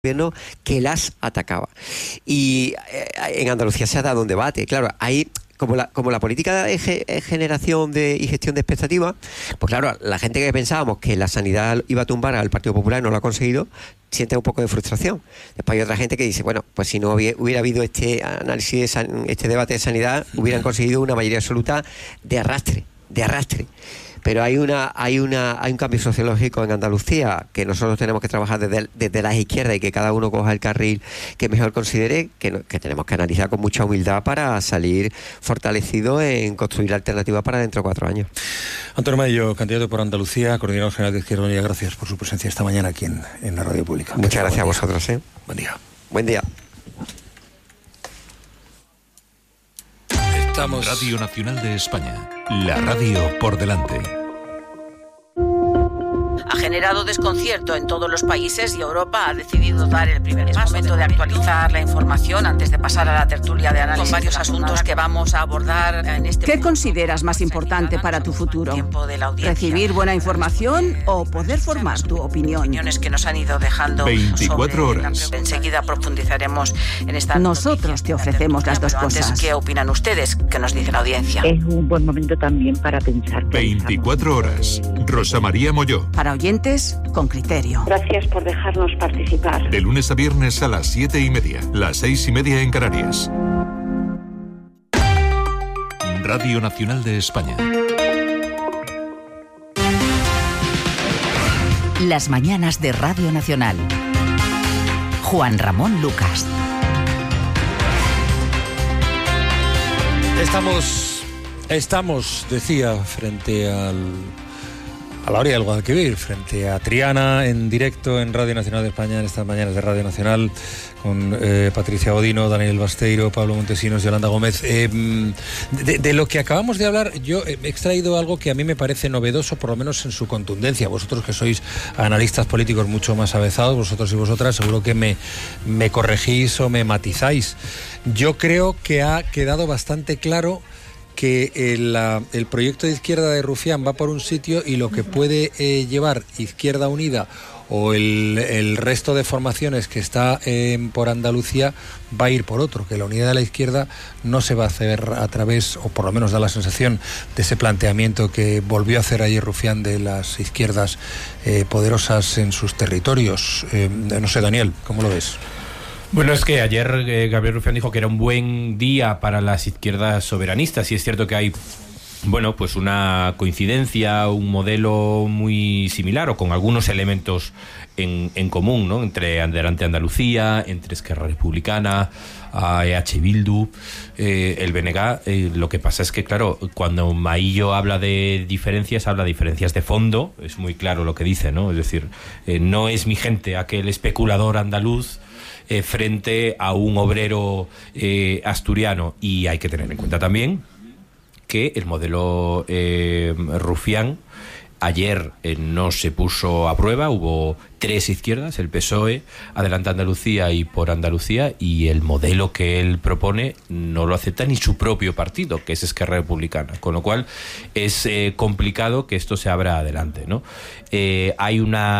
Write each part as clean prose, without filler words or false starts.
gobierno que las atacaba. Y en Andalucía se ha dado un debate. Claro, hay como la política de generación y gestión de expectativas, pues claro, la gente que pensábamos que la sanidad iba a tumbar al Partido Popular y no lo ha conseguido, siente un poco de frustración. Después hay otra gente que dice, bueno, pues si no hubiera habido este análisis, este debate de sanidad, hubieran conseguido una mayoría absoluta de arrastre. Pero hay un cambio sociológico en Andalucía que nosotros tenemos que trabajar desde las izquierdas y que cada uno coja el carril que mejor considere, que tenemos que analizar con mucha humildad para salir fortalecido en construir la alternativa para dentro de 4 años. Antonio Maillo, candidato por Andalucía, coordinador general de Izquierda Unida, gracias por su presencia esta mañana aquí en la radio pública. Muchas gracias a vosotros. Buen día. Buen día. Radio Nacional de España, la radio por delante. Ha generado desconcierto en todos los países y Europa ha decidido dar el primer paso. Es momento de actualizar la información antes de pasar a la tertulia de análisis con varios asuntos que vamos a abordar en este ¿Qué consideras más importante para tu futuro? ¿Recibir buena información o poder formar tu opinión? Opiniones que nos han ido dejando 24 horas. Enseguida profundizaremos en esta. Nosotros te ofrecemos las dos cosas. ¿Qué opinan ustedes? ¿Qué nos dice la audiencia? Es un buen momento también para pensar. 24 horas. Rosa María Molló. Para oyentes con criterio. Gracias por dejarnos participar. De lunes a viernes a las 7:30, las 6:30 en Canarias. Radio Nacional de España. Las mañanas de Radio Nacional. Juan Ramón Lucas. Estamos, decía, frente a la orilla del Guadalquivir, frente a Triana, en directo en Radio Nacional de España, en estas mañanas de Radio Nacional, con Patricia Godino, Daniel Basteiro, Pablo Montesinos, Yolanda Gómez. De lo que acabamos de hablar, yo he extraído algo que a mí me parece novedoso, por lo menos en su contundencia. Vosotros que sois analistas políticos mucho más avezados, vosotros y vosotras, seguro que me corregís o me matizáis. Yo creo que ha quedado bastante claro que el proyecto de Izquierda de Rufián va por un sitio y lo que puede llevar Izquierda Unida o el resto de formaciones que está por Andalucía va a ir por otro, que la unidad de la izquierda no se va a hacer a través, o por lo menos da la sensación de ese planteamiento que volvió a hacer ayer Rufián de las izquierdas poderosas en sus territorios. No sé, Daniel, ¿cómo lo ves? Bueno, es que ayer Gabriel Rufián dijo que era un buen día para las izquierdas soberanistas y es cierto que hay, bueno, pues una coincidencia, un modelo muy similar o con algunos elementos en común, ¿no? Entre Adelante Andalucía, entre Esquerra Republicana, EH Bildu, el BNG. Lo que pasa es que, claro, cuando Maillo habla de diferencias, habla de diferencias de fondo, es muy claro lo que dice, ¿no? Es decir, no es mi gente aquel especulador andaluz frente a un obrero asturiano. Y hay que tener en cuenta también que el modelo Rufián ayer no se puso a prueba. Hubo 3 izquierdas, el PSOE, Adelante Andalucía y Por Andalucía, y el modelo que él propone no lo acepta ni su propio partido, que es Esquerra Republicana, con lo cual es complicado que esto se abra adelante, ¿no? Hay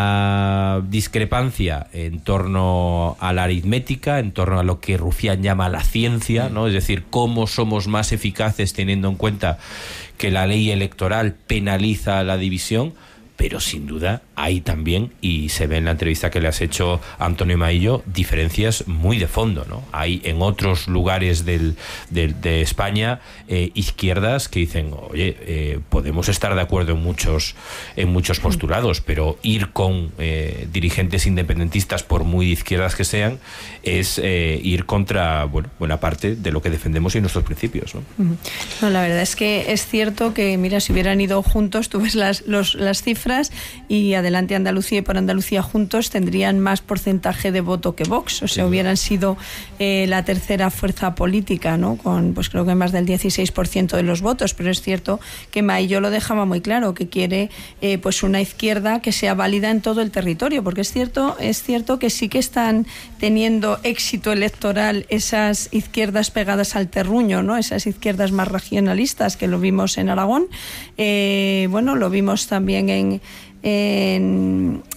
una discrepancia en torno a la aritmética, en torno a lo que Rufián llama la ciencia, ¿no? Es decir, cómo somos más eficaces teniendo en cuenta que la ley electoral penaliza la división. Pero sin duda hay también, y se ve en la entrevista que le has hecho a Antonio Maillo, diferencias muy de fondo, ¿no? Hay en otros lugares de España izquierdas que dicen, oye, podemos estar de acuerdo en muchos postulados, pero ir con dirigentes independentistas, por muy de izquierdas que sean, es ir contra, bueno, buena parte de lo que defendemos y nuestros principios, ¿no? No, la verdad es que es cierto que, mira, si hubieran ido juntos, tú ves las cifras, y Adelante Andalucía y Por Andalucía juntos tendrían más porcentaje de voto que Vox, o sea, hubieran sido la tercera fuerza política, ¿no? Con, pues creo que más del 16% de los votos, pero es cierto que Maillo lo dejaba muy claro, que quiere pues una izquierda que sea válida en todo el territorio, porque es cierto que sí que están teniendo éxito electoral esas izquierdas pegadas al terruño, ¿no? Esas izquierdas más regionalistas, que lo vimos en Aragón, bueno, lo vimos también en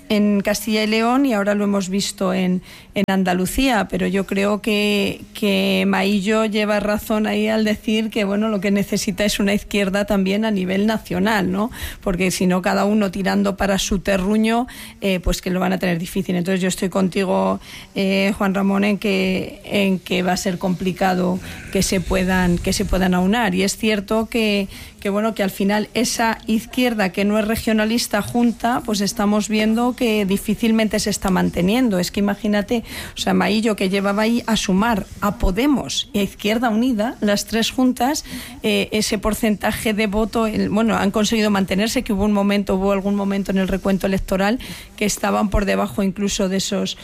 en Castilla y León y ahora lo hemos visto en Andalucía, pero yo creo que Maillo lleva razón ahí al decir que bueno, lo que necesita es una izquierda también a nivel nacional, ¿no? Porque si no, cada uno tirando para su terruño, pues que lo van a tener difícil. Entonces yo estoy contigo, Juan Ramón, en que va a ser complicado que se puedan aunar. Y es cierto que bueno, que al final esa izquierda que no es regionalista junta, pues estamos viendo que difícilmente se está manteniendo. Es que imagínate, o sea, Maillo, que llevaba ahí a Sumar, a Podemos y a Izquierda Unida, las tres juntas, ese porcentaje de voto, bueno, han conseguido mantenerse, que hubo algún momento en el recuento electoral que estaban por debajo incluso de esas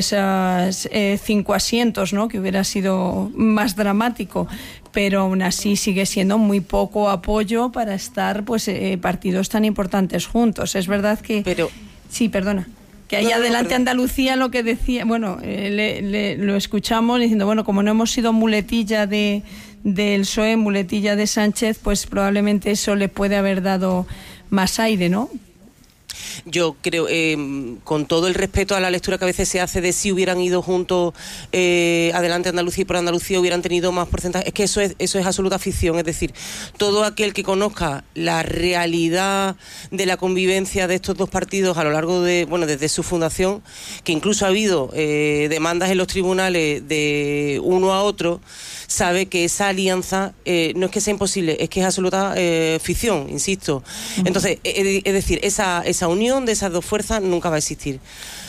5 asientos, ¿no? Que hubiera sido más dramático. Pero aún así sigue siendo muy poco apoyo para estar pues partidos tan importantes juntos. Es verdad que... Sí, perdona. Que ahí adelante Andalucía, lo que decía... Bueno, lo escuchamos diciendo, bueno, como no hemos sido muletilla del PSOE, muletilla de Sánchez, pues probablemente eso le puede haber dado más aire, ¿no? Yo creo, con todo el respeto a la lectura que a veces se hace de si hubieran ido juntos adelante Andalucía y por Andalucía hubieran tenido más porcentaje, es que eso es absoluta ficción. Es decir, todo aquel que conozca la realidad de la convivencia de estos dos partidos a lo largo desde su fundación, que incluso ha habido demandas en los tribunales de uno a otro, sabe que esa alianza no es que sea imposible, es que es absoluta ficción, insisto. Entonces, es decir, esa unión de esas dos fuerzas nunca va a existir.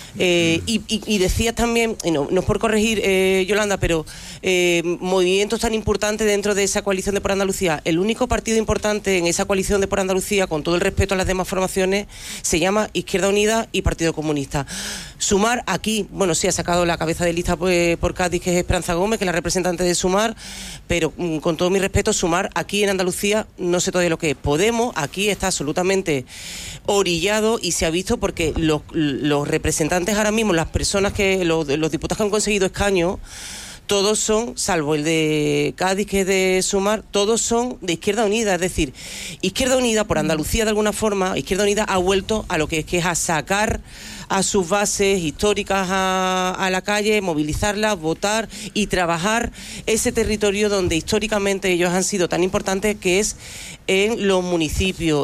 Y decías también, no es por corregir, Yolanda, pero movimientos tan importantes dentro de esa coalición de Por Andalucía. El único partido importante en esa coalición de Por Andalucía, con todo el respeto a las demás formaciones, se llama Izquierda Unida y Partido Comunista. Sumar aquí, bueno, sí ha sacado la cabeza de lista por Cádiz, que es Esperanza Gómez, que es la representante de Sumar, pero con todo mi respeto, Sumar aquí en Andalucía no sé todavía lo que es. Podemos aquí está absolutamente orillado y se ha visto porque los representantes ahora mismo, las personas los diputados que han conseguido escaños, todos son, salvo el de Cádiz, que es de Sumar, todos son de Izquierda Unida. Es decir, Izquierda Unida, por Andalucía de alguna forma, Izquierda Unida ha vuelto a lo que es a sacar a sus bases históricas a la calle, movilizarlas, votar y trabajar ese territorio donde históricamente ellos han sido tan importantes, que es en los municipios,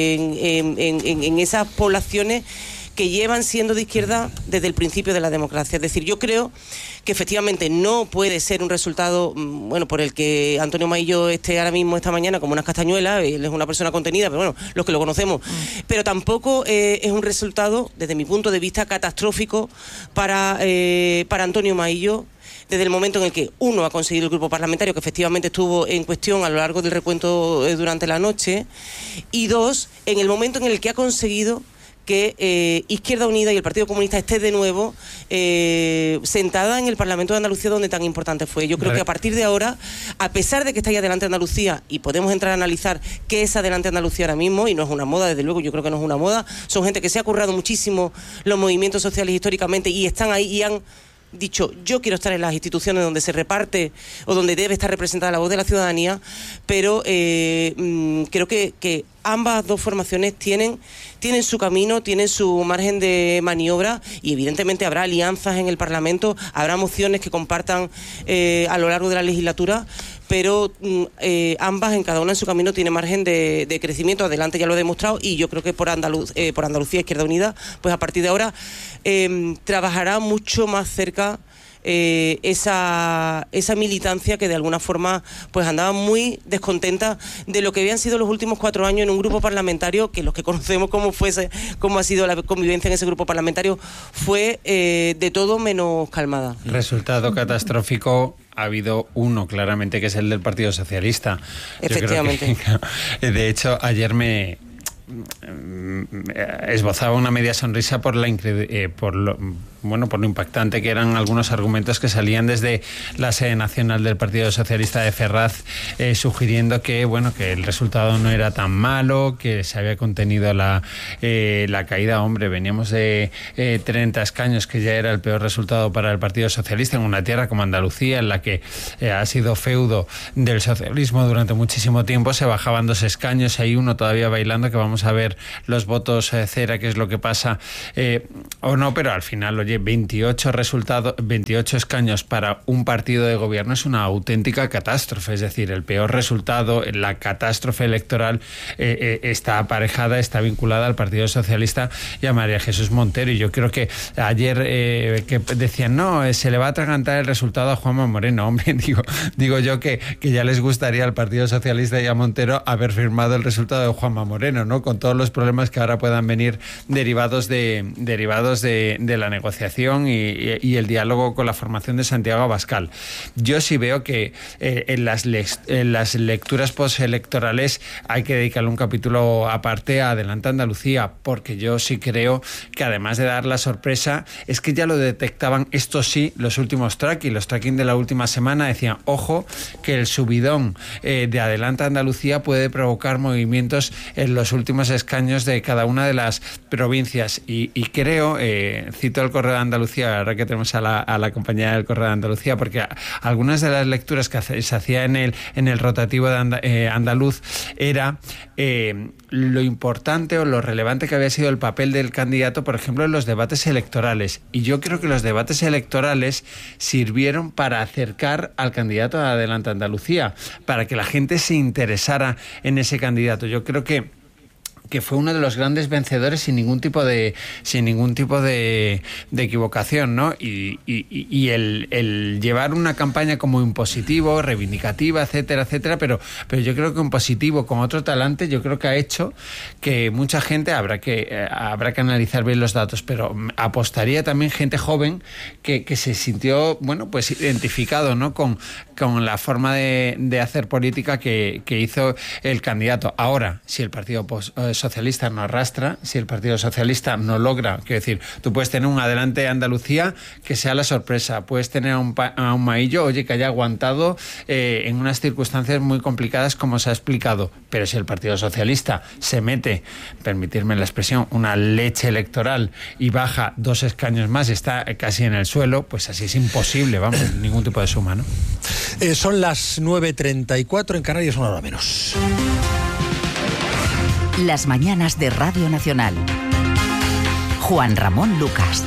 en esas poblaciones que llevan siendo de izquierda desde el principio de la democracia. Es decir, yo creo que efectivamente no puede ser un resultado, bueno, por el que Antonio Maillo esté ahora mismo esta mañana como unas castañuelas. Él es una persona contenida, pero bueno, los que lo conocemos. Pero tampoco es un resultado, desde mi punto de vista, catastrófico para Antonio Maillo, desde el momento en el que, uno, ha conseguido el grupo parlamentario, que efectivamente estuvo en cuestión a lo largo del recuento durante la noche, y dos, en el momento en el que ha conseguido que Izquierda Unida y el Partido Comunista esté de nuevo sentada en el Parlamento de Andalucía, donde tan importante fue. Yo creo que a partir de ahora, a pesar de que está ahí adelante Andalucía, y podemos entrar a analizar qué es adelante Andalucía ahora mismo, y no es una moda, desde luego, yo creo que no es una moda, son gente que se ha currado muchísimo los movimientos sociales históricamente y están ahí y han dicho, yo quiero estar en las instituciones donde se reparte o donde debe estar representada la voz de la ciudadanía, pero creo que ambas dos formaciones tienen su camino, tienen su margen de maniobra, y evidentemente habrá alianzas en el Parlamento, habrá mociones que compartan a lo largo de la legislatura, pero ambas, en cada una en su camino, tiene margen de crecimiento. Adelante ya lo he demostrado, y yo creo que por Andalucía, Izquierda Unida, pues a partir de ahora trabajará mucho más cerca esa militancia que de alguna forma pues andaba muy descontenta de lo que habían sido los últimos 4 años en un grupo parlamentario, que los que conocemos cómo ha sido la convivencia en ese grupo parlamentario fue de todo menos calmada. Resultado catastrófico ha habido uno, claramente, que es el del Partido Socialista. Efectivamente. De hecho, ayer me esbozaba una media sonrisa por lo impactante que eran algunos argumentos que salían desde la sede nacional del Partido Socialista de Ferraz, sugiriendo que el resultado no era tan malo, que se había contenido la caída. Hombre, veníamos de 30 escaños, que ya era el peor resultado para el Partido Socialista en una tierra como Andalucía, en la que ha sido feudo del socialismo durante muchísimo tiempo. Se bajaban 2 escaños, hay uno todavía bailando, que vamos vamos a ver los votos cera, qué es lo que pasa o no, pero al final, oye, 28 escaños para un partido de gobierno es una auténtica catástrofe, es decir, el peor resultado, la catástrofe electoral está aparejada, está vinculada al Partido Socialista y a María Jesús Montero, y yo creo que ayer que decían, no, se le va a atragantar el resultado a Juanma Moreno, hombre, digo yo que ya les gustaría al Partido Socialista y a Montero haber firmado el resultado de Juanma Moreno, ¿no? Con todos los problemas que ahora puedan venir derivados de la negociación y el diálogo con la formación de Santiago Abascal. Yo sí veo que en las lecturas postelectorales hay que dedicarle un capítulo aparte a Adelante Andalucía, porque yo sí creo que además de dar la sorpresa, es que ya lo detectaban, esto sí, los últimos tracking de la última semana decían, ojo, que el subidón de Adelante Andalucía puede provocar movimientos en los últimos escaños de cada una de las provincias, y creo, cito el Correo de Andalucía, ahora que tenemos a la compañera del Correo de Andalucía, porque algunas de las lecturas que se hacía en el rotativo de andaluz era lo importante o lo relevante que había sido el papel del candidato, por ejemplo, en los debates electorales, y yo creo que los debates electorales sirvieron para acercar al candidato de Adelante Andalucía, para que la gente se interesara en ese candidato. Yo creo que fue uno de los grandes vencedores sin ningún tipo de equivocación, ¿no? Y el llevar una campaña como impositivo, reivindicativa, etcétera, etcétera, pero yo creo que un positivo con otro talante, yo creo que ha hecho que mucha gente, habrá que analizar bien los datos, pero apostaría también gente joven que se sintió, bueno, pues identificado, ¿no? Con la forma de hacer política que hizo el candidato. Ahora, si el Partido Socialista no arrastra, si el Partido Socialista no logra, quiero decir, tú puedes tener un Adelante Andalucía que sea la sorpresa, puedes tener a un Maillo, oye, que haya aguantado en unas circunstancias muy complicadas como se ha explicado, pero si el Partido Socialista se mete, permitirme la expresión, una leche electoral y baja 2 escaños más, está casi en el suelo, pues así es imposible, vamos, ningún tipo de suma, ¿no? Son las 9:34 en Canarias, una hora menos. Las mañanas de Radio Nacional. Juan Ramón Lucas.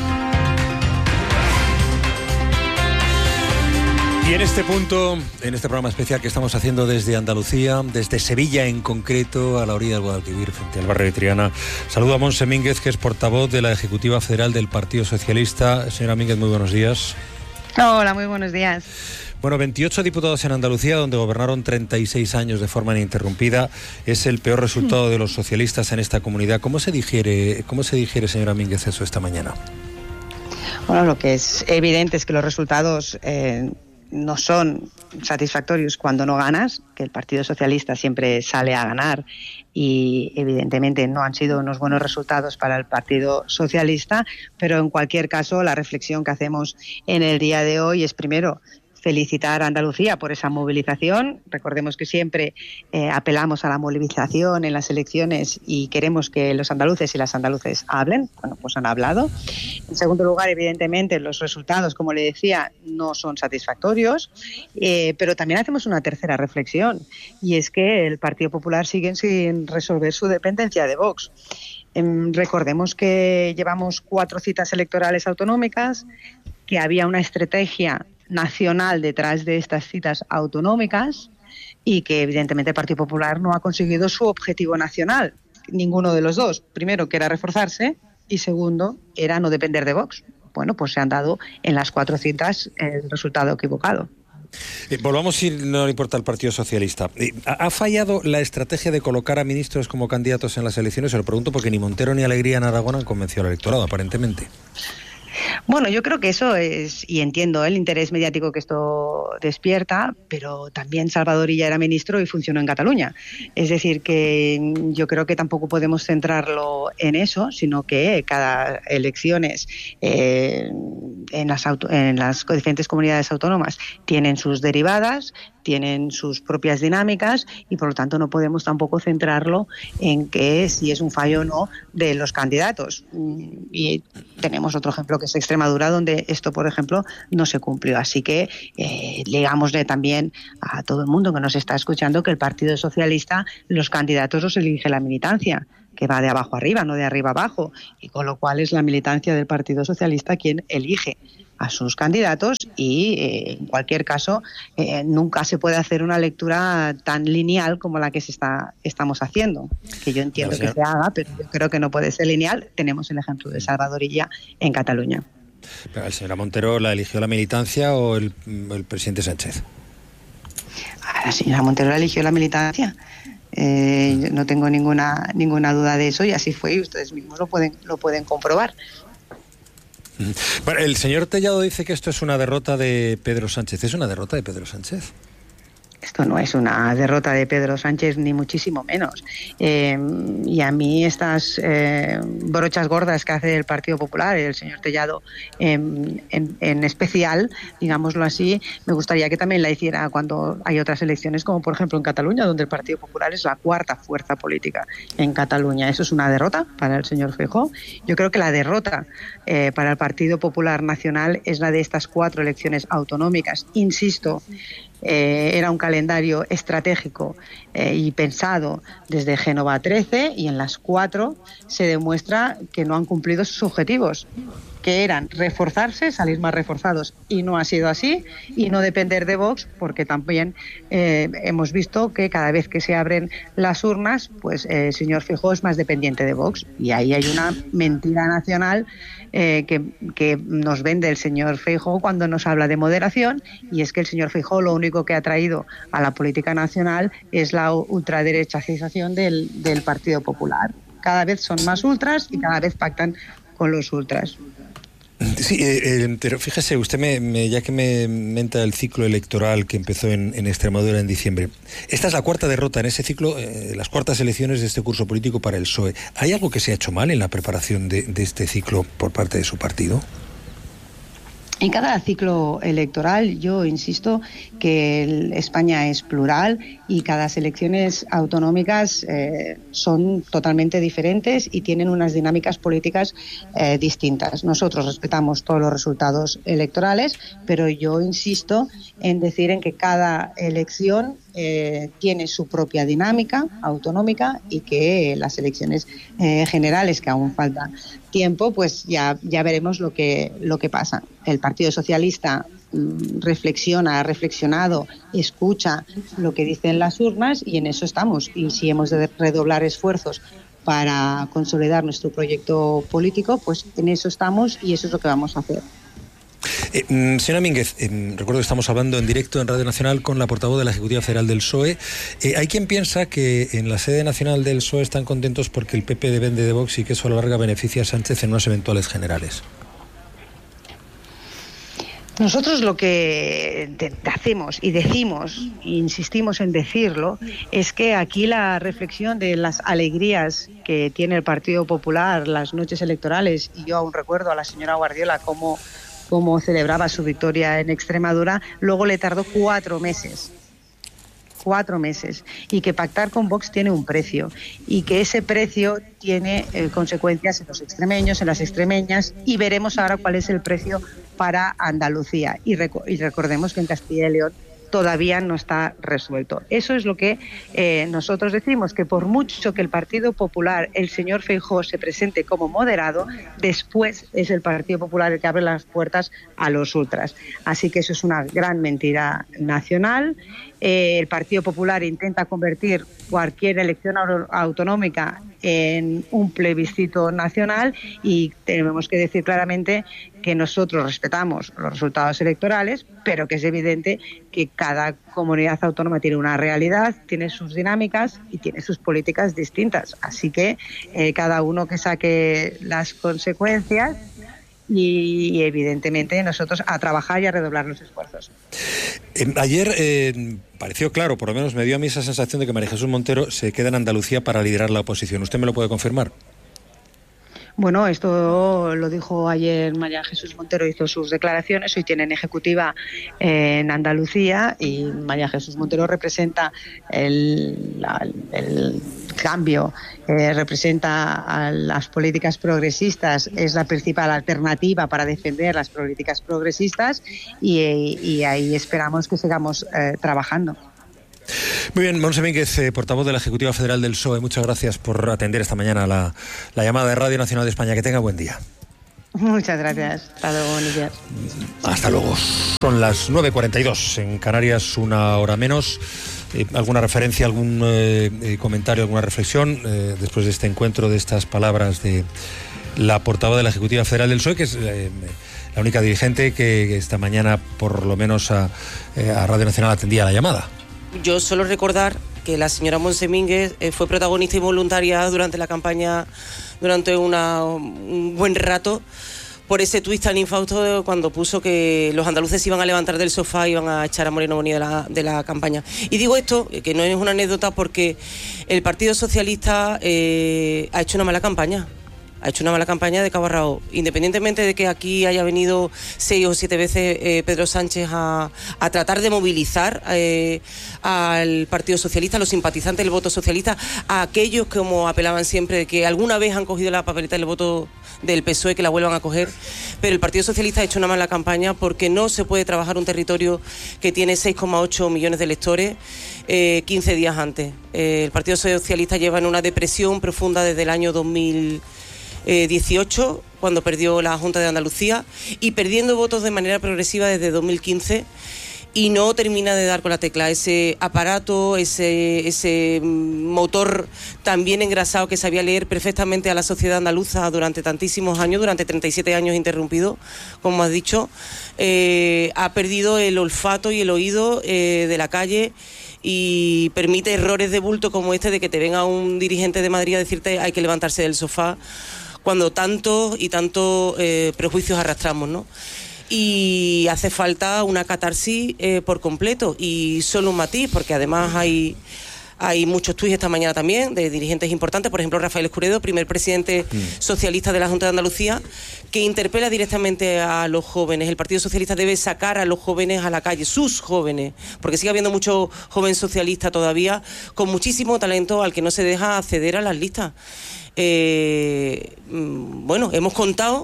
Y en este punto, en este programa especial que estamos haciendo desde Andalucía, desde Sevilla en concreto, a la orilla del Guadalquivir, frente al barrio de Triana, saludo a Montse Mínguez, que es portavoz de la Ejecutiva Federal del Partido Socialista. Señora Mínguez, muy buenos días. Hola, muy buenos días. Bueno, 28 diputados en Andalucía, donde gobernaron 36 años de forma ininterrumpida. Es el peor resultado de los socialistas en esta comunidad. ¿Cómo se digiere, señora Mínguez, eso esta mañana? Bueno, lo que es evidente es que los resultados no son satisfactorios cuando no ganas, que el Partido Socialista siempre sale a ganar y evidentemente no han sido unos buenos resultados para el Partido Socialista, pero en cualquier caso la reflexión que hacemos en el día de hoy es primero felicitar a Andalucía por esa movilización. Recordemos que siempre apelamos a la movilización en las elecciones y queremos que los andaluces y las andaluces hablen. Bueno, pues han hablado. En segundo lugar, evidentemente, los resultados, como le decía, no son satisfactorios, pero también hacemos una tercera reflexión, y es que el Partido Popular sigue sin resolver su dependencia de Vox. Recordemos que llevamos 4 citas electorales autonómicas, que había una estrategia nacional detrás de estas citas autonómicas y que evidentemente el Partido Popular no ha conseguido su objetivo nacional, ninguno de los dos. Primero, que era reforzarse, y segundo, era no depender de Vox. Bueno, pues se han dado en las 4 citas el resultado equivocado. Volvamos, si no le importa al Partido Socialista. ¿Ha fallado la estrategia de colocar a ministros como candidatos en las elecciones? Se lo pregunto porque ni Montero ni Alegría en Aragón han convencido al electorado, aparentemente. Bueno, yo creo que eso es, y entiendo el interés mediático que esto despierta, pero también Salvador Illa era ministro y funcionó en Cataluña. Es decir, que yo creo que tampoco podemos centrarlo en eso, sino que cada elecciones en las diferentes comunidades autónomas tienen sus derivadas, tienen sus propias dinámicas, y por lo tanto no podemos tampoco centrarlo en que si es un fallo o no de los candidatos. Y tenemos otro ejemplo que es Extremadura, donde esto, por ejemplo, no se cumplió. Así que digámosle también a todo el mundo que nos está escuchando que el Partido Socialista, los candidatos los elige la militancia, que va de abajo arriba, no de arriba abajo, y con lo cual es la militancia del Partido Socialista quien elige a sus candidatos y en cualquier caso nunca se puede hacer una lectura tan lineal como la que estamos haciendo, que yo entiendo que se haga, pero yo creo que no puede ser lineal. Tenemos el ejemplo de Salvador Illa en Cataluña. ¿Pero la señora Montero la eligió la militancia o el presidente Sánchez? La señora Montero la eligió la militancia. No tengo ninguna duda de eso, y así fue, y ustedes mismos lo pueden comprobar. Bueno, el señor Tellado dice que esto es una derrota de Pedro Sánchez. ¿Es una derrota de Pedro Sánchez? Esto no es una derrota de Pedro Sánchez, ni muchísimo menos. Y a mí estas brochas gordas que hace el Partido Popular, el señor Tellado en especial, digámoslo así, me gustaría que también la hiciera cuando hay otras elecciones, como por ejemplo en Cataluña, donde el Partido Popular es la cuarta fuerza política en Cataluña. ¿Eso es una derrota para el señor Feijóo? Yo creo que la derrota para el Partido Popular Nacional es la de estas 4 elecciones autonómicas. Insisto, era un calendario estratégico y pensado desde Génova 13, y en las 4 se demuestra que no han cumplido sus objetivos, que eran reforzarse, salir más reforzados, y no ha sido así, y no depender de Vox, porque también hemos visto que cada vez que se abren las urnas, pues el señor Feijóo es más dependiente de Vox, y ahí hay una mentira nacional que nos vende el señor Feijóo cuando nos habla de moderación, y es que el señor Feijóo lo único que ha traído a la política nacional es la ultraderechacización del Partido Popular. Cada vez son más ultras y cada vez pactan con los ultras. Sí, pero fíjese, usted ya que me menta el ciclo electoral que empezó en Extremadura en diciembre, esta es la 4ª derrota en ese ciclo, las 4º elecciones de este curso político para el PSOE. ¿Hay algo que se ha hecho mal en la preparación de este ciclo por parte de su partido? En cada ciclo electoral yo insisto que España es plural y cada elecciones autonómicas son totalmente diferentes y tienen unas dinámicas políticas distintas. Nosotros respetamos todos los resultados electorales, pero yo insisto en decir en que cada elección tiene su propia dinámica autonómica, y que las elecciones generales, que aún falta tiempo, pues ya veremos lo que pasa. El Partido Socialista ha reflexionado, escucha lo que dicen las urnas, y en eso estamos. Y si hemos de redoblar esfuerzos para consolidar nuestro proyecto político, pues en eso estamos, y eso es lo que vamos a hacer. Señora Mínguez, recuerdo que estamos hablando en directo en Radio Nacional con la portavoz de la Ejecutiva Federal del PSOE. Hay quien piensa que en la sede nacional del PSOE están contentos porque el PP depende de Vox y que eso a la larga beneficia a Sánchez en unas eventuales generales. Nosotros lo que hacemos y decimos, e insistimos en decirlo, es que aquí la reflexión de las alegrías que tiene el Partido Popular, las noches electorales, y yo aún recuerdo a la señora Guardiola cómo celebraba su victoria en Extremadura, luego le tardó 4 meses. 4 meses, y que pactar con Vox tiene un precio, y que ese precio tiene consecuencias en los extremeños, en las extremeñas, y veremos ahora cuál es el precio para Andalucía. Y recordemos que en Castilla y León todavía no está resuelto. Eso es lo que nosotros decimos, que por mucho que el Partido Popular, el señor Feijóo, se presente como moderado, después es el Partido Popular el que abre las puertas a los ultras. Así que eso es una gran mentira nacional. El Partido Popular intenta convertir cualquier elección autonómica en un plebiscito nacional, y tenemos que decir claramente que nosotros respetamos los resultados electorales, pero que es evidente que cada comunidad autónoma tiene una realidad, tiene sus dinámicas y tiene sus políticas distintas. Así que cada uno que saque las consecuencias, y evidentemente nosotros a trabajar y a redoblar los esfuerzos. Ayer pareció claro, por lo menos me dio a mí esa sensación de que María Jesús Montero se queda en Andalucía para liderar la oposición. ¿Usted me lo puede confirmar? Bueno, esto lo dijo ayer María Jesús Montero, hizo sus declaraciones, hoy tienen ejecutiva en Andalucía, y María Jesús Montero representa el cambio, representa a las políticas progresistas, es la principal alternativa para defender las políticas progresistas, y ahí esperamos que sigamos trabajando. Muy bien, Montse Mínguez, portavoz de la Ejecutiva Federal del PSOE, muchas gracias por atender esta mañana la llamada de Radio Nacional de España. Que tenga buen día. Muchas gracias. Hasta luego, buenos días. Hasta luego. Son las 9:42, en Canarias, una hora menos. ¿Alguna referencia, algún comentario, alguna reflexión después de este encuentro, de estas palabras de la portavoz de la Ejecutiva Federal del PSOE, que es la única dirigente que esta mañana, por lo menos a Radio Nacional, atendía la llamada? Yo solo recordar que la señora Montse Mínguez fue protagonista y voluntaria durante la campaña, durante un buen rato, por ese tuit tan infausto cuando puso que los andaluces iban a levantar del sofá y iban a echar a Moreno Bonilla de la campaña. Y digo esto, que no es una anécdota, porque el Partido Socialista ha hecho una mala campaña. Ha hecho una mala campaña de cabo a rabo. Independientemente de que aquí haya venido 6 o 7 veces Pedro Sánchez a tratar de movilizar al Partido Socialista, a los simpatizantes del voto socialista, a aquellos que, como apelaban siempre, de que alguna vez han cogido la papeleta del voto del PSOE, que la vuelvan a coger. Pero el Partido Socialista ha hecho una mala campaña porque no se puede trabajar un territorio que tiene 6,8 millones de electores 15 días antes. El Partido Socialista lleva en una depresión profunda desde el año 2018, cuando perdió la Junta de Andalucía, y perdiendo votos de manera progresiva desde 2015, y no termina de dar con la tecla. Ese aparato, ese motor tan bien engrasado que sabía leer perfectamente a la sociedad andaluza durante tantísimos años, durante 37 años interrumpido, como has dicho, ha perdido el olfato y el oído de la calle, y permite errores de bulto como este, de que te venga un dirigente de Madrid a decirte hay que levantarse del sofá, cuando tantos prejuicios arrastramos, ¿no? Y hace falta una catarsis por completo, y solo un matiz, porque además hay muchos tuits esta mañana también de dirigentes importantes, por ejemplo Rafael Escuredo, primer presidente socialista de la Junta de Andalucía, que interpela directamente a los jóvenes. El Partido Socialista debe sacar a los jóvenes a la calle, sus jóvenes, porque sigue habiendo mucho joven socialista todavía con muchísimo talento al que no se deja acceder a las listas. Bueno, hemos contado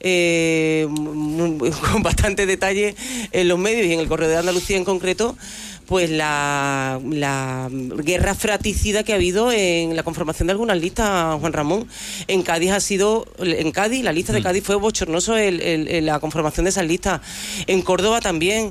con bastante detalle en los medios y en el Correo de Andalucía en concreto, pues la guerra fratricida que ha habido en la conformación de algunas listas, Juan Ramón. En Cádiz la lista de Cádiz fue bochornoso la conformación de esas listas. En Córdoba también,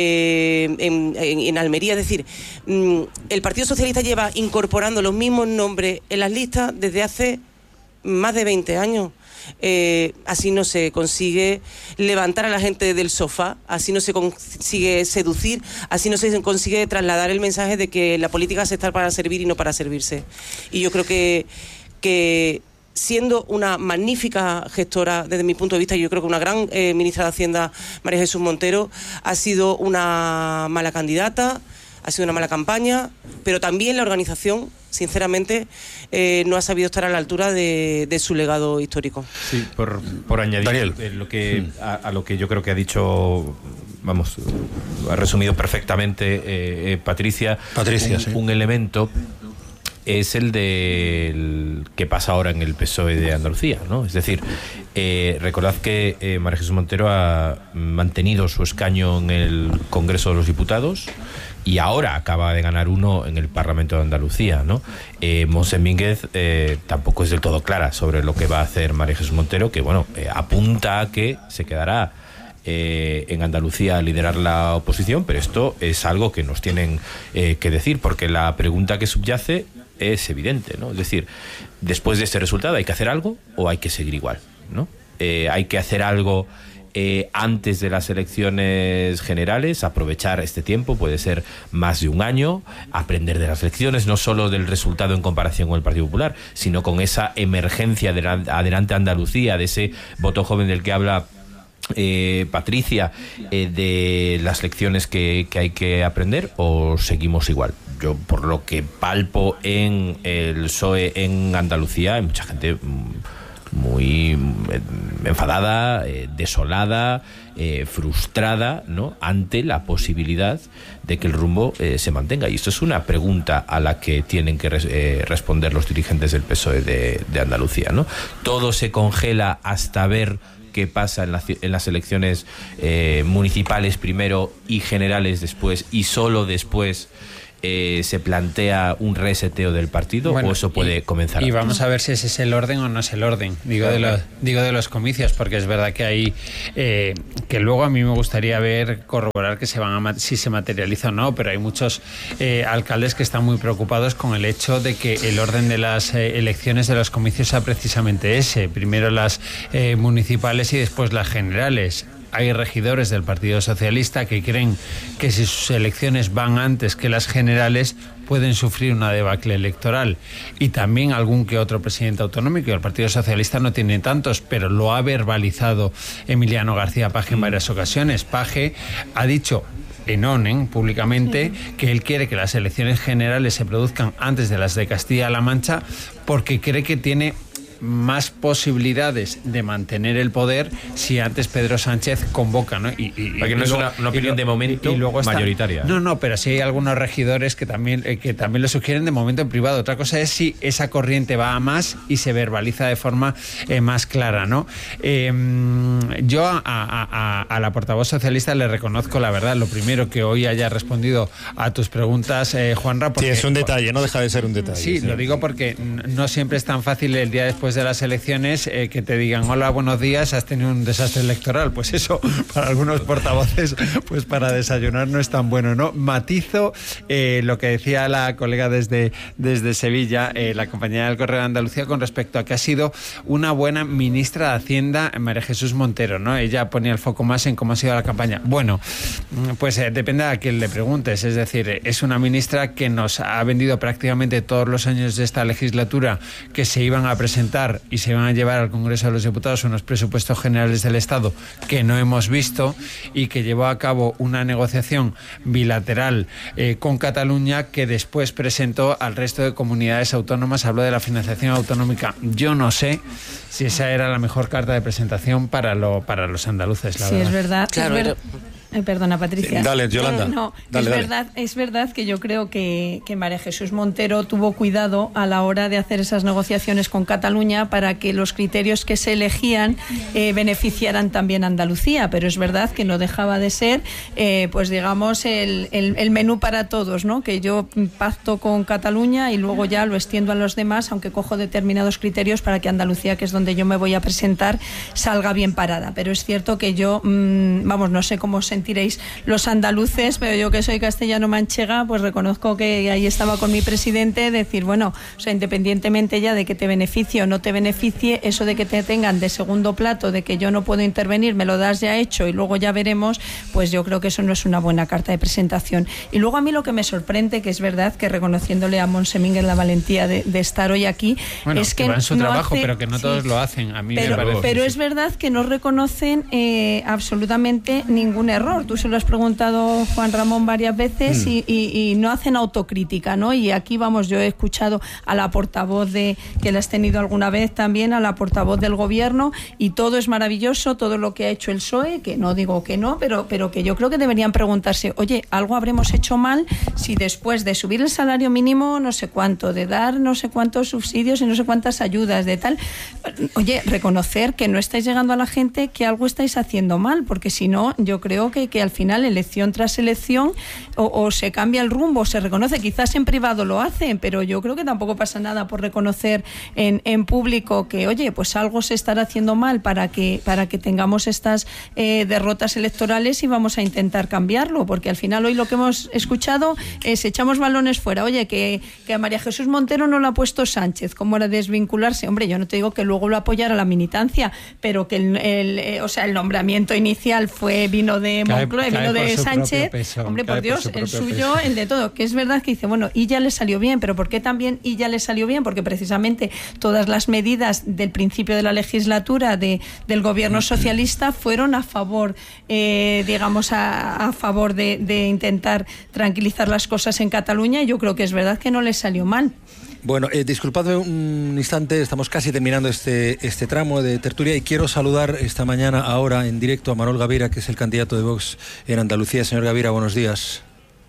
en Almería. Es decir, el Partido Socialista lleva incorporando los mismos nombres en las listas desde hace más de 20 años. Así no se consigue levantar a la gente del sofá, así no se consigue seducir, así no se consigue trasladar el mensaje de que la política se está para servir y no para servirse. Y yo creo que siendo una magnífica gestora, desde mi punto de vista, yo creo que una gran ministra de Hacienda, María Jesús Montero, ha sido una mala candidata, ha sido una mala campaña, pero también la organización, sinceramente, no ha sabido estar a la altura de su legado histórico. Sí, por añadir a lo que yo creo que ha dicho, vamos, ha resumido perfectamente Patricia, un elemento es el del que pasa ahora en el PSOE de Andalucía, ¿no? Es decir, recordad que María Jesús Montero ha mantenido su escaño en el Congreso de los Diputados y ahora acaba de ganar uno en el Parlamento de Andalucía, ¿no? Montse Mínguez tampoco es del todo clara sobre lo que va a hacer María Jesús Montero, que bueno, apunta a que se quedará en Andalucía a liderar la oposición, pero esto es algo que nos tienen que decir, porque la pregunta que subyace es evidente, ¿no? Es decir, después de este resultado, ¿hay que hacer algo o hay que seguir igual, ¿no? Hay que hacer algo antes de las elecciones generales, aprovechar este tiempo, puede ser más de un año, aprender de las elecciones, no solo del resultado en comparación con el Partido Popular, sino con esa emergencia de Adelante Andalucía, de ese voto joven del que habla Patricia, de las lecciones que hay que aprender, o seguimos igual. Yo, por lo que palpo en el PSOE en Andalucía, hay mucha gente muy enfadada, desolada, frustrada, ¿no?, ante la posibilidad de que el rumbo se mantenga. Y esto es una pregunta a la que tienen que responder los dirigentes del PSOE de Andalucía, ¿no? Todo se congela hasta ver qué pasa en las elecciones municipales primero y generales después, y solo después se plantea un reseteo del partido, o eso puede comenzar. Y vamos a ver si ese es el orden o no es el orden. Digo de los comicios, porque es verdad que hay que luego a mí me gustaría ver corroborar que si se materializa o no, pero hay muchos alcaldes que están muy preocupados con el hecho de que el orden de las elecciones de los comicios sea precisamente ese. Primero las municipales y después las generales. Hay regidores del Partido Socialista que creen que si sus elecciones van antes que las generales pueden sufrir una debacle electoral, y también algún que otro presidente autonómico. El Partido Socialista no tiene tantos, pero lo ha verbalizado Emiliano García Paje en varias ocasiones. Paje ha dicho en ONEN públicamente que él quiere que las elecciones generales se produzcan antes de las de Castilla-La Mancha, porque cree que tiene más posibilidades de mantener el poder si antes Pedro Sánchez convoca, ¿no? Para que no es una opinión de momento mayoritaria. No, pero sí hay algunos regidores que también lo sugieren de momento en privado. Otra cosa es si esa corriente va a más y se verbaliza de forma más clara, ¿no? Yo a la portavoz socialista le reconozco, la verdad, lo primero, que hoy haya respondido a tus preguntas, Juanra. Sí, es un detalle, no deja de ser un detalle. Sí, lo digo porque no siempre es tan fácil el día después de las elecciones que te digan: hola, buenos días, has tenido un desastre electoral. Pues eso, para algunos portavoces, pues para desayunar no es tan bueno, ¿no? Matizo lo que decía la colega desde Sevilla, la compañera del Correo de Andalucía, con respecto a que ha sido una buena ministra de Hacienda, María Jesús Montero, ¿no? Ella ponía el foco más en cómo ha sido la campaña. Bueno, pues depende a quién le preguntes. Es decir, es una ministra que nos ha vendido prácticamente todos los años de esta legislatura que se iban a presentar y se van a llevar al Congreso de los Diputados unos presupuestos generales del Estado que no hemos visto, y que llevó a cabo una negociación bilateral con Cataluña que después presentó al resto de comunidades autónomas. Habló de la financiación autonómica. Yo no sé si esa era la mejor carta de presentación para los andaluces, la verdad. Sí, es verdad. Claro, perdona, Patricia. Sí, dale, Yolanda. Es verdad que yo creo que María Jesús Montero tuvo cuidado a la hora de hacer esas negociaciones con Cataluña para que los criterios que se elegían beneficiaran también a Andalucía, pero es verdad que no dejaba de ser, pues digamos, el menú para todos, ¿no? Que yo pacto con Cataluña y luego ya lo extiendo a los demás, aunque cojo determinados criterios para que Andalucía, que es donde yo me voy a presentar, salga bien parada. Pero es cierto que yo, no sé cómo sentiréis los andaluces, pero yo que soy castellano-manchega, pues reconozco que ahí estaba con mi presidente, decir, bueno, o sea, independientemente ya de que te beneficie o no te beneficie, eso de que te tengan de segundo plato, de que yo no puedo intervenir, me lo das ya hecho y luego ya veremos, pues yo creo que eso no es una buena carta de presentación. Y luego a mí lo que me sorprende, que es verdad que reconociéndole a Monse Mínguez la valentía de estar hoy aquí, es que va en su trabajo, hace, pero que no todos lo hacen, a mí me parece. Pero es verdad que no reconocen absolutamente ningún error. Tú se lo has preguntado, Juan Ramón, varias veces y no hacen autocrítica, ¿no? Y aquí, yo he escuchado a la portavoz que la has tenido alguna vez también, a la portavoz del Gobierno, y todo es maravilloso, todo lo que ha hecho el PSOE, que no digo que no, pero que yo creo que deberían preguntarse, oye, algo habremos hecho mal si después de subir el salario mínimo no sé cuánto, de dar no sé cuántos subsidios y no sé cuántas ayudas, de tal, oye, reconocer que no estáis llegando a la gente, que algo estáis haciendo mal, porque si no, yo creo que al final, elección tras elección, o se cambia el rumbo, o se reconoce. Quizás en privado lo hacen, pero yo creo que tampoco pasa nada por reconocer en público que, oye, pues algo se estará haciendo mal para que tengamos estas derrotas electorales, y vamos a intentar cambiarlo, porque al final hoy lo que hemos escuchado es echamos balones fuera. Oye, que a María Jesús Montero no lo ha puesto Sánchez, ¿cómo era desvincularse? Hombre, yo no te digo que luego lo apoyara la militancia, pero que el nombramiento inicial vino de Moncloa, vino de Sánchez, hombre, por Dios, el suyo, el de todo, que es verdad que dice, bueno, y ya le salió bien, pero ¿por qué también y ya le salió bien? Porque precisamente todas las medidas del principio de la legislatura del gobierno socialista fueron a favor, a favor de intentar tranquilizar las cosas en Cataluña, y yo creo que es verdad que no le salió mal. Bueno, disculpadme un instante, estamos casi terminando este tramo de tertulia, y quiero saludar esta mañana, ahora en directo, a Manuel Gavira, que es el candidato de Vox en Andalucía. Señor Gavira, buenos días.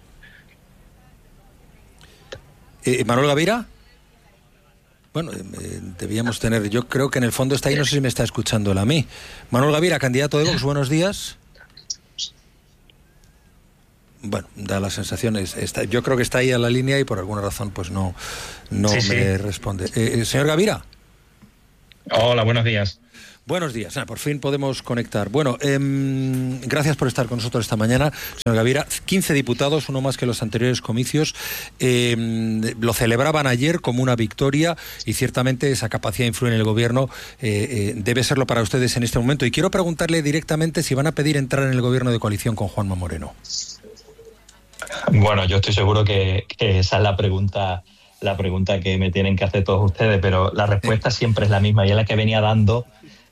¿Manuel Gavira? Bueno, debíamos tener, yo creo que en el fondo está ahí, no sé si me está escuchando él a mí. Manuel Gavira, candidato de Vox, buenos días. bueno, da la sensación, yo creo que está ahí a la línea y por alguna razón pues no me responde. Señor Gavira. Hola, buenos días. Buenos días, por fin podemos conectar. Bueno, gracias por estar con nosotros esta mañana, señor Gavira. 15 diputados, uno más que los anteriores comicios, lo celebraban ayer como una victoria y ciertamente esa capacidad de influir en el gobierno debe serlo para ustedes en este momento. Y quiero preguntarle directamente si van a pedir entrar en el gobierno de coalición con Juanma Moreno. Bueno, yo estoy seguro que esa es la pregunta que me tienen que hacer todos ustedes, pero la respuesta siempre es la misma y es la que venía dando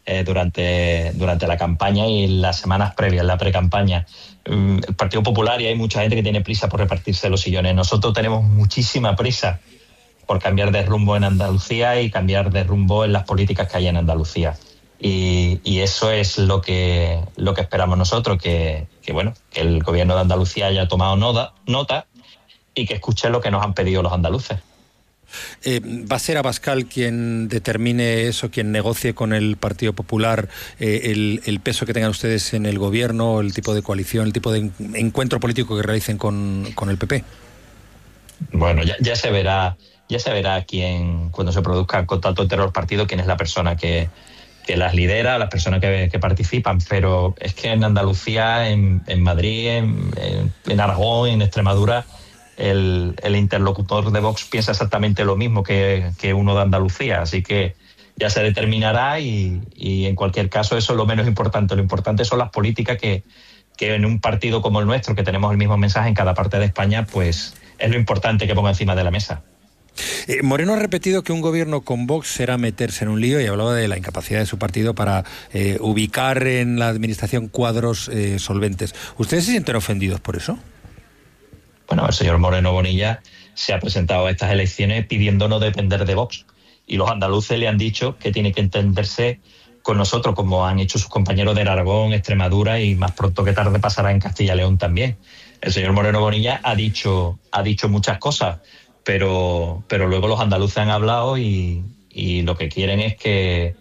durante la campaña y las semanas previas, la pre-campaña. El Partido Popular, y hay mucha gente que tiene prisa por repartirse los sillones. Nosotros tenemos muchísima prisa por cambiar de rumbo en Andalucía y cambiar de rumbo en las políticas que hay en Andalucía. Y eso es lo que esperamos nosotros, que el gobierno de Andalucía haya tomado nota y que escuche lo que nos han pedido los andaluces. ¿Va a ser Abascal quien determine eso, quien negocie con el Partido Popular el peso que tengan ustedes en el gobierno, el tipo de coalición, el tipo de encuentro político que realicen con el PP? Bueno, ya se verá quién, cuando se produzca el contacto entre los partidos, quién es la persona que las lidera, las personas que participan, pero es que en Andalucía, en Madrid, en Aragón, en Extremadura, el interlocutor de Vox piensa exactamente lo mismo que uno de Andalucía, así que ya se determinará y en cualquier caso eso es lo menos importante. Lo importante son las políticas que en un partido como el nuestro, que tenemos el mismo mensaje en cada parte de España, pues es lo importante que ponga encima de la mesa. Moreno ha repetido que un gobierno con Vox será meterse en un lío y hablaba de la incapacidad de su partido para ubicar en la administración cuadros solventes. ¿Ustedes se sienten ofendidos por eso? Bueno, el señor Moreno Bonilla se ha presentado a estas elecciones pidiendo no depender de Vox y los andaluces le han dicho que tiene que entenderse con nosotros, como han hecho sus compañeros de Aragón, Extremadura y más pronto que tarde pasará en Castilla y León también. El señor Moreno Bonilla ha dicho muchas cosas, pero luego los andaluces han hablado y lo que quieren es que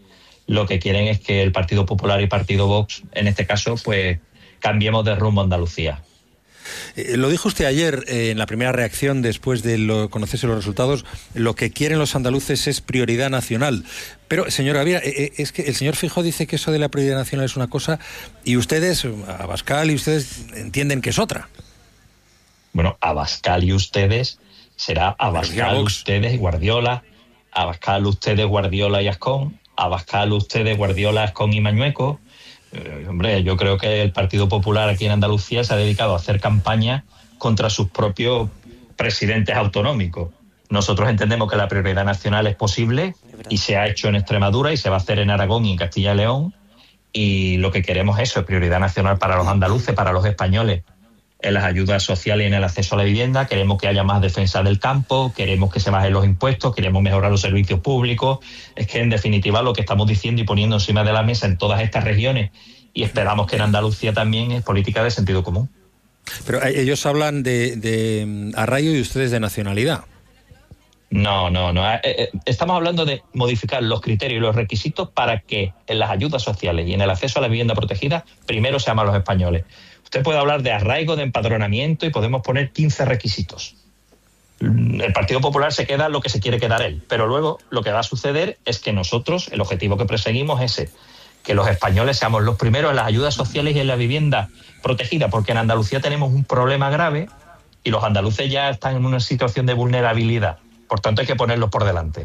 el Partido Popular y Partido Vox, en este caso, pues cambiemos de rumbo a Andalucía. Lo dijo usted ayer en la primera reacción después de conocerse los resultados, lo que quieren los andaluces es prioridad nacional. Pero, señor Gavira, es que el señor Feijóo dice que eso de la prioridad nacional es una cosa y ustedes, Abascal y ustedes, entienden que es otra. Bueno, Abascal y ustedes será Abascal, ustedes y Guardiola, Abascal, ustedes, Guardiola y Ascón, Abascal, ustedes, Guardiola, Ascón y Mañueco. Hombre, yo creo que el Partido Popular aquí en Andalucía se ha dedicado a hacer campaña contra sus propios presidentes autonómicos. Nosotros entendemos que la prioridad nacional es posible y se ha hecho en Extremadura y se va a hacer en Aragón y en Castilla y León, y lo que queremos es eso, prioridad nacional para los andaluces, para los españoles, en las ayudas sociales y en el acceso a la vivienda. Queremos que haya más defensa del campo, queremos que se bajen los impuestos, queremos mejorar los servicios públicos. Es que, en definitiva, lo que estamos diciendo y poniendo encima de la mesa en todas estas regiones, y esperamos que en Andalucía también, es política de sentido común. Pero ellos hablan de arraigo y ustedes de nacionalidad. No. Estamos hablando de modificar los criterios y los requisitos para que en las ayudas sociales y en el acceso a la vivienda protegida primero se aman los españoles. Usted puede hablar de arraigo, de empadronamiento y podemos poner 15 requisitos. El Partido Popular se queda lo que se quiere quedar él, pero luego lo que va a suceder es que nosotros, el objetivo que perseguimos es ese, que los españoles seamos los primeros en las ayudas sociales y en la vivienda protegida, porque en Andalucía tenemos un problema grave y los andaluces ya están en una situación de vulnerabilidad. Por tanto, hay que ponerlos por delante.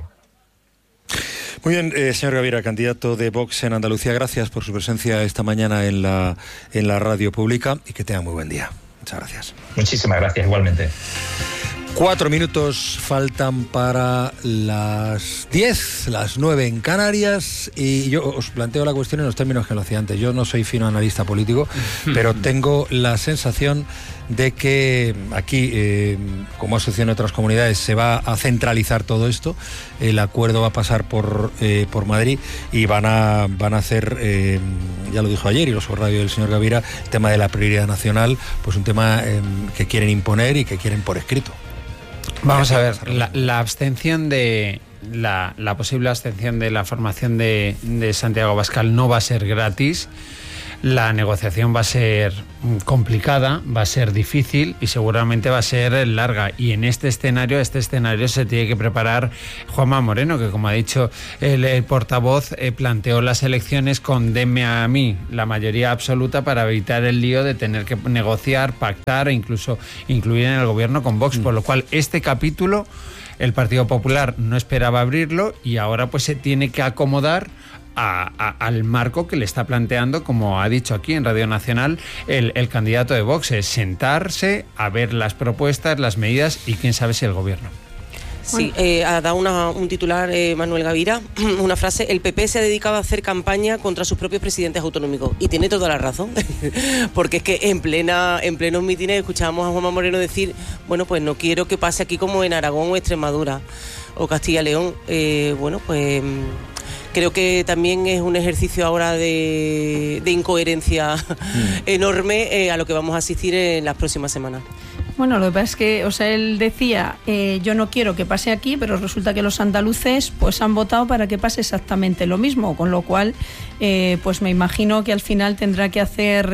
Muy bien, señor Gavira, candidato de Vox en Andalucía, gracias por su presencia esta mañana en la radio pública y que tenga muy buen día. Muchas gracias. Muchísimas gracias, igualmente. 4 minutos faltan para las 10, las 9 en Canarias, y yo os planteo la cuestión en los términos que lo hacía antes. Yo no soy fino analista político, pero tengo la sensación de que aquí, como ha sucedido en otras comunidades, se va a centralizar todo esto. El acuerdo va a pasar por Madrid y van a hacer, ya lo dijo ayer y lo subrayó el señor Gavira, el tema de la prioridad nacional, pues un tema que quieren imponer y que quieren por escrito. Vamos a ver, la abstención de la posible abstención de la formación de Santiago Abascal no va a ser gratis. la negociación va a ser complicada, va a ser difícil y seguramente va a ser larga. Y en este escenario se tiene que preparar Juanma Moreno, que como ha dicho el portavoz, planteó las elecciones con denme a mí la mayoría absoluta para evitar el lío de tener que negociar, pactar e incluso incluir en el gobierno con Vox, por lo cual este capítulo el Partido Popular no esperaba abrirlo y ahora pues se tiene que acomodar al marco que le está planteando, como ha dicho aquí en Radio Nacional el candidato de Vox, es sentarse a ver las propuestas, las medidas y quién sabe si el gobierno. Sí, ha dado un titular Manuel Gavira, una frase: el PP se ha dedicado a hacer campaña contra sus propios presidentes autonómicos, y tiene toda la razón, porque es que en plenos mítines escuchábamos a Juanma Moreno decir, bueno, pues no quiero que pase aquí como en Aragón o Extremadura o Castilla y León. Bueno, pues creo que también es un ejercicio ahora de incoherencia enorme a lo que vamos a asistir en las próximas semanas. Bueno, lo que pasa es que, o sea, él decía, yo no quiero que pase aquí, pero resulta que los andaluces pues han votado para que pase exactamente lo mismo, con lo cual pues me imagino que al final tendrá que hacer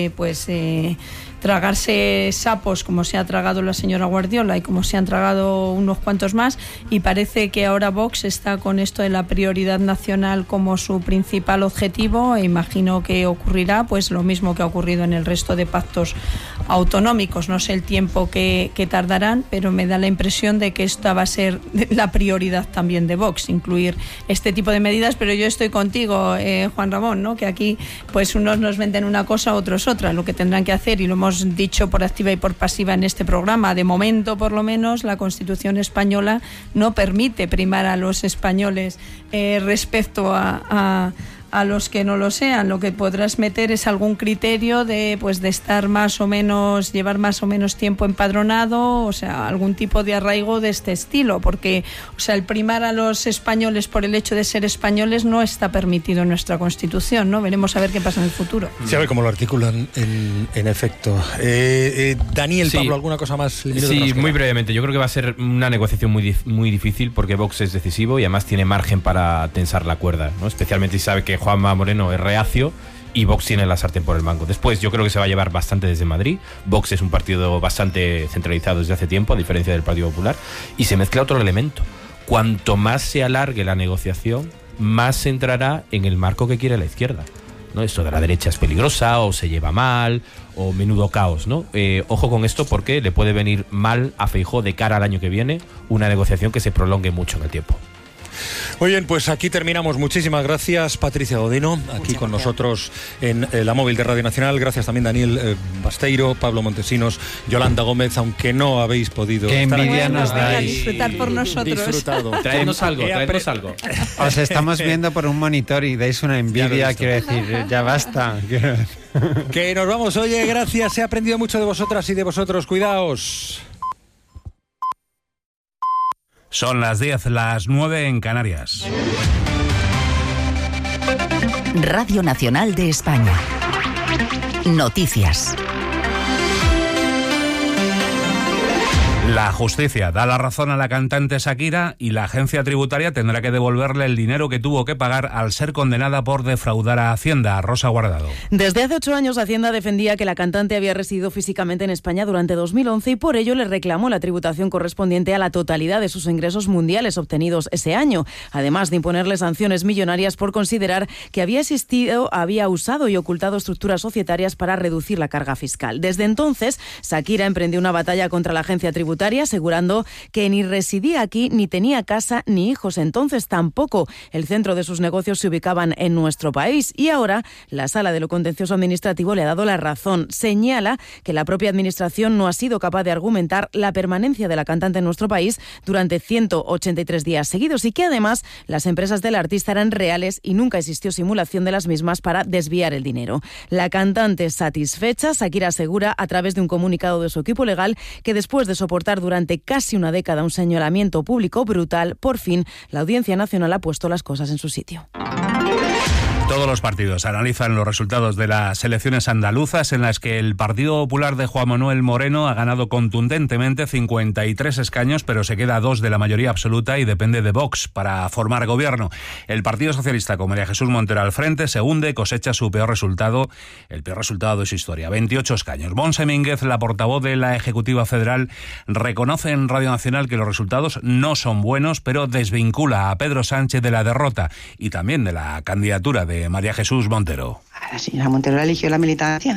tragarse sapos como se ha tragado la señora Guardiola y como se han tragado unos cuantos más, y parece que ahora Vox está con esto de la prioridad nacional como su principal objetivo, e imagino que ocurrirá pues lo mismo que ha ocurrido en el resto de pactos autonómicos. No sé el tiempo que tardarán, pero me da la impresión de que esta va a ser la prioridad también de Vox, incluir este tipo de medidas. Pero yo estoy contigo, Juan Ramón, ¿no? Que aquí pues unos nos venden una cosa, otros otra. Lo que tendrán que hacer, y lo hemos dicho por activa y por pasiva en este programa, de momento por lo menos la Constitución española no permite primar a los españoles respecto a los que no lo sean. Lo que podrás meter es algún criterio de estar más o menos, llevar más o menos tiempo empadronado, o sea, algún tipo de arraigo de este estilo, porque, o sea, el primar a los españoles por el hecho de ser españoles no está permitido en nuestra Constitución, ¿no? Veremos a ver qué pasa en el futuro. Sí, a ver cómo lo articulan en efecto. Daniel, sí. Pablo, ¿alguna cosa más? Sí, muy brevemente. Yo creo que va a ser una negociación muy difícil, porque Vox es decisivo y además tiene margen para tensar la cuerda, ¿no? Especialmente si sabe que Juanma Moreno es reacio y Vox tiene la sartén por el mango. Después yo creo que se va a llevar bastante desde Madrid. Vox es un partido bastante centralizado desde hace tiempo, a diferencia del Partido Popular, y se mezcla otro elemento. Cuanto más se alargue la negociación, más se entrará en el marco que quiere la izquierda, ¿no? Esto de la derecha es peligrosa, o se lleva mal, o menudo caos, ¿no? Ojo con esto, porque le puede venir mal a Feijóo de cara al año que viene una negociación que se prolongue mucho en el tiempo. Muy bien, pues aquí terminamos. Muchísimas gracias, Patricia Godino, aquí con nosotros en la móvil de Radio Nacional. Gracias también, Daniel Basteiro, Pablo Montesinos, Yolanda Gómez, aunque no habéis podido qué envidia nos dais. Disfrutar por nosotros. Disfrutado. Traednos algo. Os estamos viendo por un monitor y dais una envidia, quiero decir, ya basta. Que nos vamos. Oye, gracias, he aprendido mucho de vosotras y de vosotros. Cuidaos. Son las 10, las 9 en Canarias. Radio Nacional de España. Noticias. La justicia da la razón a la cantante Shakira y la agencia tributaria tendrá que devolverle el dinero que tuvo que pagar al ser condenada por defraudar a Hacienda. Rosa Guardado. Desde hace 8 años, Hacienda defendía que la cantante había residido físicamente en España durante 2011 y por ello le reclamó la tributación correspondiente a la totalidad de sus ingresos mundiales obtenidos ese año, además de imponerle sanciones millonarias por considerar que había usado y ocultado estructuras societarias para reducir la carga fiscal. Desde entonces, Shakira emprendió una batalla contra la agencia tributaria, asegurando que ni residía aquí, ni tenía casa, ni hijos. Entonces tampoco el centro de sus negocios se ubicaban en nuestro país. Y ahora la Sala de lo Contencioso Administrativo le ha dado la razón. Señala que la propia Administración no ha sido capaz de argumentar la permanencia de la cantante en nuestro país durante 183 días seguidos y que además las empresas del artista eran reales y nunca existió simulación de las mismas para desviar el dinero. La cantante satisfecha, Shakira asegura a través de un comunicado de su equipo legal que después de soportar durante casi una década un señalamiento público brutal, por fin la Audiencia Nacional ha puesto las cosas en su sitio. Todo todos los partidos analizan los resultados de las elecciones andaluzas, en las que el Partido Popular de Juan Manuel Moreno ha ganado contundentemente 53 escaños, pero se queda a 2 de la mayoría absoluta y depende de Vox para formar gobierno. El Partido Socialista, con María Jesús Montero al frente, se hunde, cosecha su peor resultado, el peor resultado de su historia, 28 escaños. Montse Mínguez, la portavoz de la Ejecutiva Federal, reconoce en Radio Nacional que los resultados no son buenos, pero desvincula a Pedro Sánchez de la derrota y también de la candidatura de María Jesús Montero. La señora Montero eligió la militancia.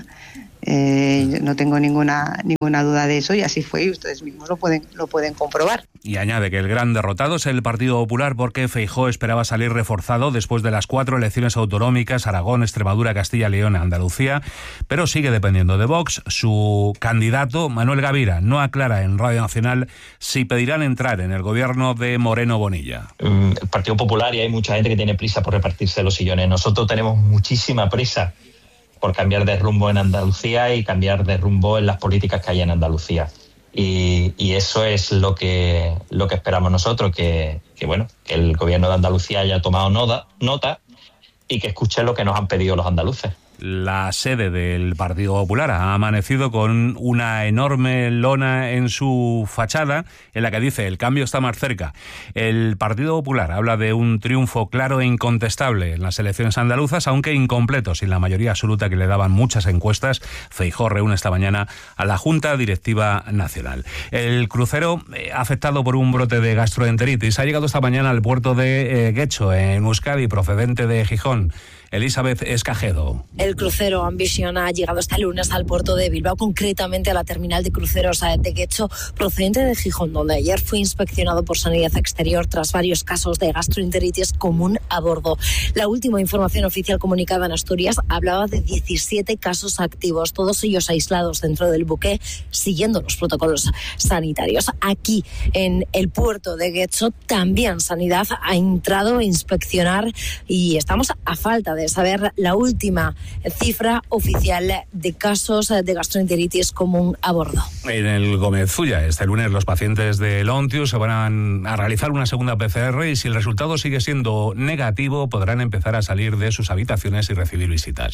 No tengo ninguna duda de eso, y así fue, y ustedes mismos lo pueden comprobar. Y añade que el gran derrotado es el Partido Popular, porque Feijóo esperaba salir reforzado después de las 4 elecciones autonómicas: Aragón, Extremadura, Castilla y León, Andalucía, pero sigue dependiendo de Vox. Su candidato, Manuel Gavira, no aclara en Radio Nacional si pedirán entrar en el gobierno de Moreno Bonilla. El Partido Popular, y hay mucha gente que tiene prisa por repartirse los sillones. Nosotros tenemos muchísima prisa por cambiar de rumbo en Andalucía y cambiar de rumbo en las políticas que hay en Andalucía. Y eso es lo que esperamos nosotros, que el gobierno de Andalucía haya tomado nota y que escuche lo que nos han pedido los andaluces. La sede del Partido Popular ha amanecido con una enorme lona en su fachada en la que dice: el cambio está más cerca. El Partido Popular habla de un triunfo claro e incontestable en las elecciones andaluzas, aunque incompleto, sin la mayoría absoluta que le daban muchas encuestas. Feijóo reúne esta mañana a la Junta Directiva Nacional. El crucero, afectado por un brote de gastroenteritis, ha llegado esta mañana al puerto de Guecho, en Euskadi, procedente de Gijón. Elizabeth Escajedo. El crucero Ambition ha llegado este lunes al puerto de Bilbao, concretamente a la terminal de cruceros de Guecho, procedente de Gijón, donde ayer fue inspeccionado por Sanidad Exterior tras varios casos de gastroenteritis común a bordo. La última información oficial comunicada en Asturias hablaba de 17 casos activos, todos ellos aislados dentro del buque, siguiendo los protocolos sanitarios. Aquí, en el puerto de Guecho, también Sanidad ha entrado a inspeccionar, y estamos a falta de saber la última cifra oficial de casos de gastroenteritis común a bordo. En el Gómez Zulla, este lunes, los pacientes del Ontius se van a realizar una segunda PCR, y si el resultado sigue siendo negativo, podrán empezar a salir de sus habitaciones y recibir visitas.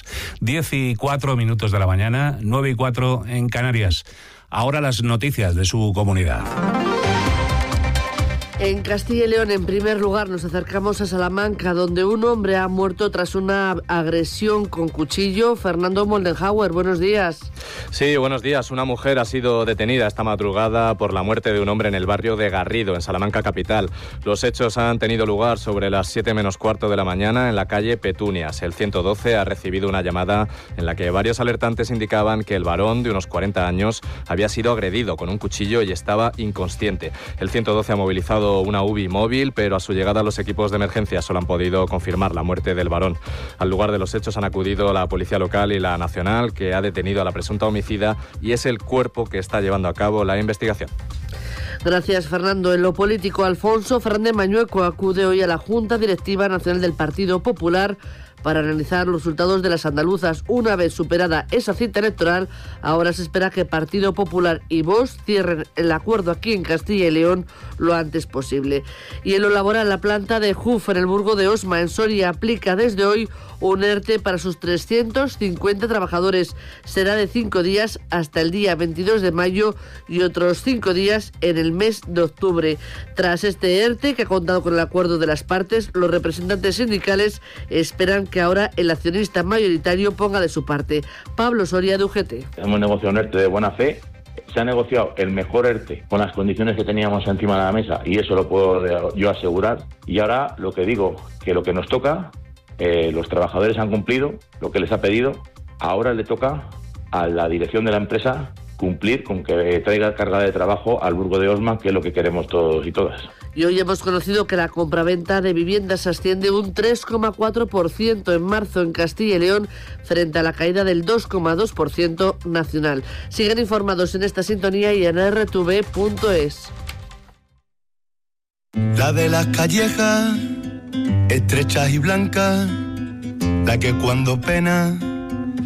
10:04 de la mañana, 9:04 en Canarias. Ahora las noticias de su comunidad. En Castilla y León, en primer lugar, nos acercamos a Salamanca, donde un hombre ha muerto tras una agresión con cuchillo. Fernando Moldenhauer, buenos días. Sí, buenos días. Una mujer ha sido detenida esta madrugada por la muerte de un hombre en el barrio de Garrido, en Salamanca capital. Los hechos han tenido lugar sobre las 7:15 de la mañana en la calle Petunias. El 112 ha recibido una llamada en la que varios alertantes indicaban que el varón, de unos 40 años, había sido agredido con un cuchillo y estaba inconsciente. El 112 ha movilizado una UBI móvil, pero a su llegada los equipos de emergencia solo han podido confirmar la muerte del varón. Al lugar de los hechos han acudido la Policía Local y la Nacional, que ha detenido a la presunta homicida, y es el cuerpo que está llevando a cabo la investigación. Gracias, Fernando. En lo político, Alfonso Fernández Mañueco acude hoy a la Junta Directiva Nacional del Partido Popular para analizar los resultados de las andaluzas. Una vez superada esa cita electoral, ahora se espera que Partido Popular y Vox cierren el acuerdo aquí en Castilla y León lo antes posible. Y en lo laboral, la planta de Juf, en el Burgo de Osma, en Soria, aplica desde hoy un ERTE para sus 350 trabajadores. Será de 5 días hasta el día 22 de mayo y otros 5 días en el mes de octubre. Tras este ERTE, que ha contado con el acuerdo de las partes, los representantes sindicales esperan que ahora el accionista mayoritario ponga de su parte. Pablo Soria, de UGT. Hemos negociado un ERTE de buena fe. Se ha negociado el mejor ERTE con las condiciones que teníamos encima de la mesa, y eso lo puedo yo asegurar. Y ahora lo que digo, que lo que nos toca, los trabajadores han cumplido lo que les ha pedido. Ahora le toca a la dirección de la empresa cumplir con que traiga carga de trabajo al Burgo de Osma, que es lo que queremos todos y todas. Y hoy hemos conocido que la compraventa de viviendas asciende un 3,4% en marzo en Castilla y León, frente a la caída del 2,2% nacional. Siguen informados en esta sintonía y en rtv.es. La de las callejas, estrechas y blancas, la que cuando pena